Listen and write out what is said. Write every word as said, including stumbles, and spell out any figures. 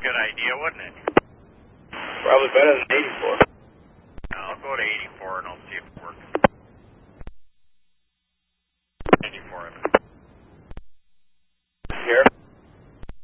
good idea, wouldn't it? Probably better than eighty-four. I'll go to eighty-four and I'll see if it works.